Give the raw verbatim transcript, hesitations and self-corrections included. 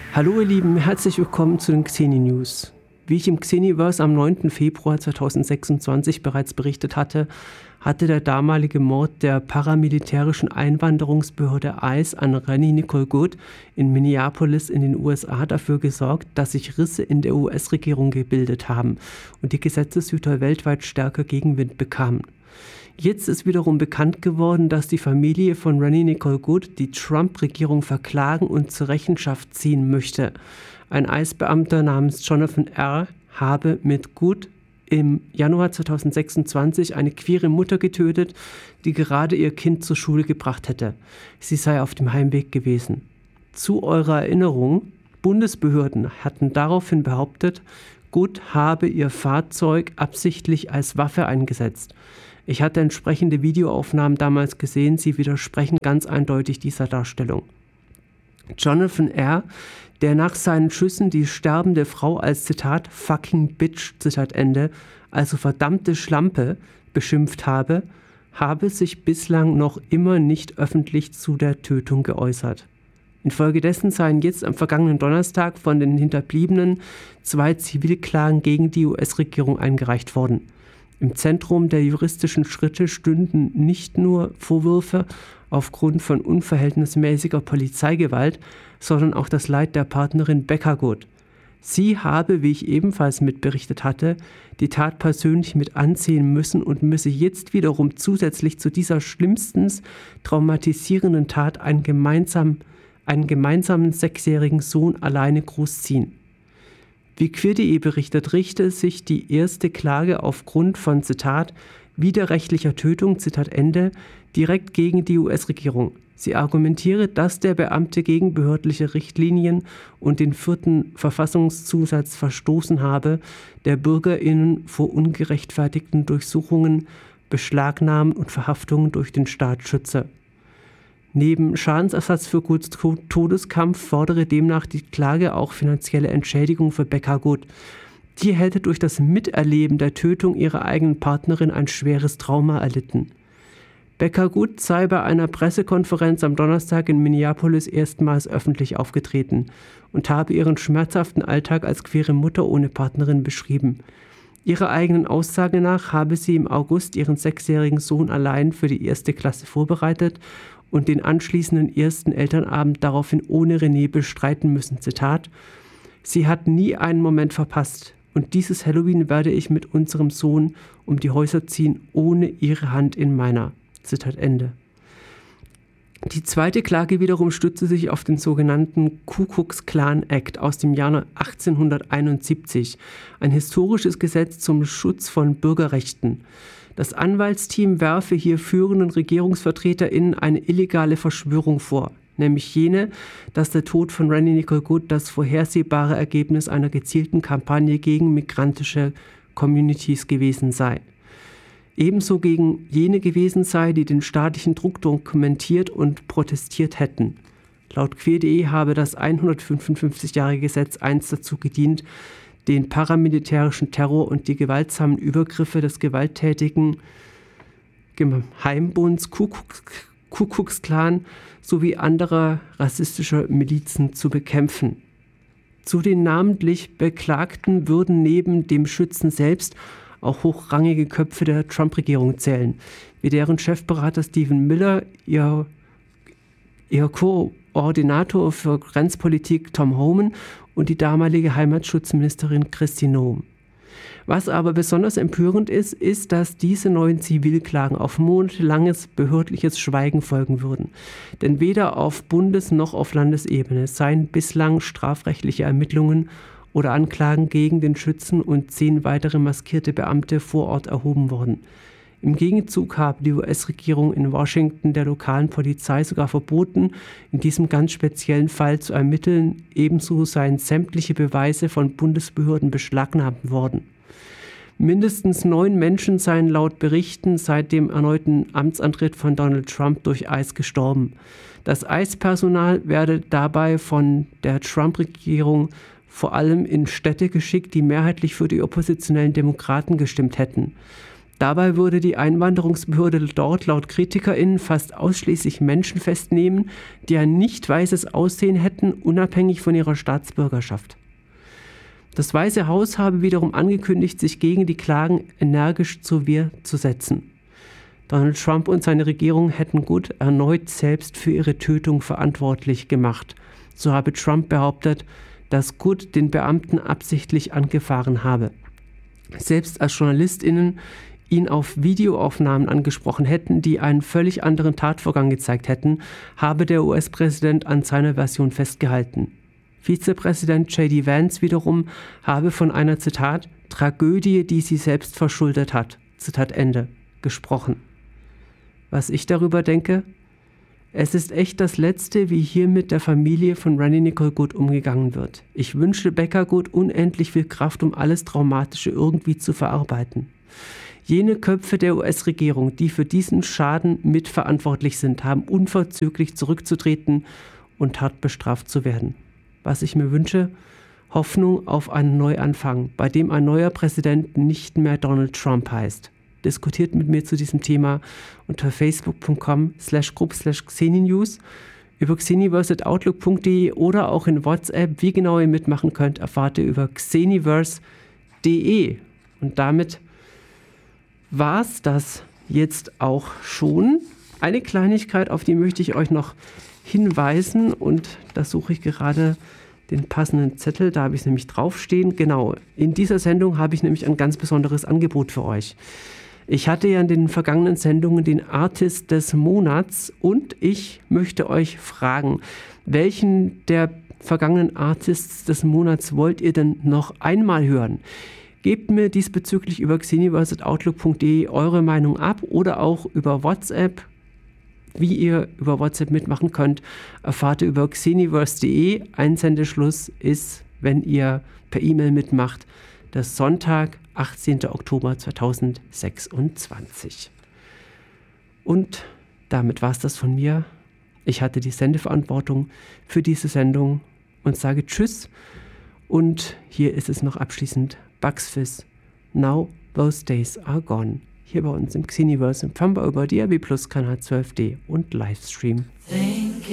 Hallo ihr Lieben, herzlich willkommen zu den Xeni News. Wie ich im Xeniverse am neunten Februar zweitausendsechsundzwanzig bereits berichtet hatte, hatte der damalige Mord der paramilitärischen Einwanderungsbehörde I C E an Rennie Nicole Goode in Minneapolis in den U S A dafür gesorgt, dass sich Risse in der U S-Regierung gebildet haben und die Gesetzeshüter weltweit stärker Gegenwind bekamen. Jetzt ist wiederum bekannt geworden, dass die Familie von Rennie Nicole Goode die Trump-Regierung verklagen und zur Rechenschaft ziehen möchte. Ein I C E-Beamter namens Jonathan R. habe mit Goode im Januar zweitausendsechsundzwanzig eine queere Mutter getötet, die gerade ihr Kind zur Schule gebracht hätte. Sie sei auf dem Heimweg gewesen. Zu eurer Erinnerung, Bundesbehörden hatten daraufhin behauptet, Goode habe ihr Fahrzeug absichtlich als Waffe eingesetzt. Ich hatte entsprechende Videoaufnahmen damals gesehen, sie widersprechen ganz eindeutig dieser Darstellung. Jonathan R., der nach seinen Schüssen die sterbende Frau als Zitat fucking bitch, Zitat Ende, also verdammte Schlampe, beschimpft habe, habe sich bislang noch immer nicht öffentlich zu der Tötung geäußert. Infolgedessen seien jetzt am vergangenen Donnerstag von den Hinterbliebenen zwei Zivilklagen gegen die U S-Regierung eingereicht worden. Im Zentrum der juristischen Schritte stünden nicht nur Vorwürfe aufgrund von unverhältnismäßiger Polizeigewalt, sondern auch das Leid der Partnerin Becca Goode. Sie habe, wie ich ebenfalls mitberichtet hatte, die Tat persönlich mit ansehen müssen und müsse jetzt wiederum zusätzlich zu dieser schlimmstens traumatisierenden Tat einen, gemeinsam, einen gemeinsamen sechsjährigen Sohn alleine großziehen. Wie Queer.de berichtet, richte sich die erste Klage aufgrund von, Zitat, widerrechtlicher Tötung, Zitat Ende, direkt gegen die U S-Regierung. Sie argumentiere, dass der Beamte gegen behördliche Richtlinien und den vierten Verfassungszusatz verstoßen habe, der BürgerInnen vor ungerechtfertigten Durchsuchungen, Beschlagnahmen und Verhaftungen durch den Staat schütze. Neben Schadensersatz für Goodes Todeskampf fordere demnach die Klage auch finanzielle Entschädigung für Becca Goode. Die hätte durch das Miterleben der Tötung ihrer eigenen Partnerin ein schweres Trauma erlitten. Becca Goode sei bei einer Pressekonferenz am Donnerstag in Minneapolis erstmals öffentlich aufgetreten und habe ihren schmerzhaften Alltag als queere Mutter ohne Partnerin beschrieben. Ihrer eigenen Aussage nach habe sie im August ihren sechsjährigen Sohn allein für die erste Klasse vorbereitet und den anschließenden ersten Elternabend daraufhin ohne René bestreiten müssen. Zitat: Sie hat nie einen Moment verpasst und dieses Halloween werde ich mit unserem Sohn um die Häuser ziehen, ohne ihre Hand in meiner. Zitat Ende. Die zweite Klage wiederum stützte sich auf den sogenannten Ku Klux Klan Act aus dem Jahr achtzehnhunderteinundsiebzig, ein historisches Gesetz zum Schutz von Bürgerrechten. Das Anwaltsteam werfe hier führenden RegierungsvertreterInnen eine illegale Verschwörung vor, nämlich jene, dass der Tod von Rennie Nicole Goode das vorhersehbare Ergebnis einer gezielten Kampagne gegen migrantische Communities gewesen sei. Ebenso gegen jene gewesen sei, die den staatlichen Druck dokumentiert und protestiert hätten. Laut Queer.de habe das hundertfünfundfünfzig-jährige Gesetz einst dazu gedient, den paramilitärischen Terror und die gewaltsamen Übergriffe des gewalttätigen Geheimbunds Ku Klux Klan sowie anderer rassistischer Milizen zu bekämpfen. Zu den namentlich Beklagten würden neben dem Schützen selbst auch hochrangige Köpfe der Trump-Regierung zählen, wie deren Chefberater Stephen Miller, ihr, ihr Koordinator für Grenzpolitik Tom Homan und die damalige Heimatschutzministerin Kristi Noem. Was aber besonders empörend ist, ist, dass diese neuen Zivilklagen auf monatelanges behördliches Schweigen folgen würden. Denn weder auf Bundes- noch auf Landesebene seien bislang strafrechtliche Ermittlungen oder Anklagen gegen den Schützen und zehn weitere maskierte Beamte vor Ort erhoben worden. Im Gegenzug habe die U S-Regierung in Washington der lokalen Polizei sogar verboten, in diesem ganz speziellen Fall zu ermitteln. Ebenso seien sämtliche Beweise von Bundesbehörden beschlagnahmt worden. Mindestens neun Menschen seien laut Berichten seit dem erneuten Amtsantritt von Donald Trump durch I C E gestorben. Das I C E-Personal werde dabei von der Trump-Regierung vor allem in Städte geschickt, die mehrheitlich für die oppositionellen Demokraten gestimmt hätten. Dabei würde die Einwanderungsbehörde dort laut KritikerInnen fast ausschließlich Menschen festnehmen, die ein nicht weißes Aussehen hätten, unabhängig von ihrer Staatsbürgerschaft. Das Weiße Haus habe wiederum angekündigt, sich gegen die Klagen energisch zur Wehr zu setzen. Donald Trump und seine Regierung hätten Good erneut selbst für ihre Tötung verantwortlich gemacht. So habe Trump behauptet, dass Good den Beamten absichtlich angefahren habe. Selbst als JournalistInnen ihn auf Videoaufnahmen angesprochen hätten, die einen völlig anderen Tatvorgang gezeigt hätten, habe der U S-Präsident an seiner Version festgehalten. Vizepräsident J D Vance wiederum habe von einer, Zitat, Tragödie, die sie selbst verschuldet hat, Zitat Ende, gesprochen. Was ich darüber denke? Es ist echt das Letzte, wie hier mit der Familie von Randy Nicole Good umgegangen wird. Ich wünsche Becker Good unendlich viel Kraft, um alles Traumatische irgendwie zu verarbeiten. Jene Köpfe der U S-Regierung, die für diesen Schaden mitverantwortlich sind, haben unverzüglich zurückzutreten und hart bestraft zu werden. Was ich mir wünsche? Hoffnung auf einen Neuanfang, bei dem ein neuer Präsident nicht mehr Donald Trump heißt. Diskutiert mit mir zu diesem Thema unter facebook.com slash group slash xeninews, über xeniverse at outlook punkt de oder auch in WhatsApp. Wie genau ihr mitmachen könnt, erfahrt ihr über xeniverse punkt de. Und damit war es das jetzt auch schon. Eine Kleinigkeit, auf die möchte ich euch noch hinweisen, und da suche ich gerade den passenden Zettel, da habe ich es nämlich draufstehen. Genau, in dieser Sendung habe ich nämlich ein ganz besonderes Angebot für euch. Ich hatte ja in den vergangenen Sendungen den Artist des Monats und ich möchte euch fragen, welchen der vergangenen Artists des Monats wollt ihr denn noch einmal hören? Gebt mir diesbezüglich über xeniverse at outlook punkt de eure Meinung ab oder auch über WhatsApp. Wie ihr über WhatsApp mitmachen könnt, erfahrt ihr über xeniverse punkt de. Einsendeschluss ist, wenn ihr per E-Mail mitmacht, das Sonntag, achtzehnten Oktober zweitausendsechsundzwanzig. Und damit war es das von mir. Ich hatte die Sendeverantwortung für diese Sendung und sage Tschüss. Und hier ist es noch abschließend Bugs Fizz, Now Those Days Are Gone. Hier bei uns im Xeniverse empfangen wir über D A B Plus Kanal zwölf D und Livestream.